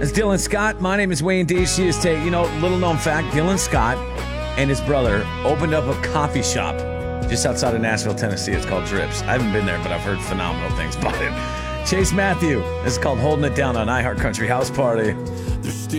That's Dylan Scott. My name is Wayne D.C. Little known fact, Dylan Scott and his brother opened up a coffee shop just outside of Nashville, Tennessee. It's called Drips. I haven't been there, but I've heard phenomenal things about it. Chase Matthew. This is called Holding It Down on iHeart Country House Party.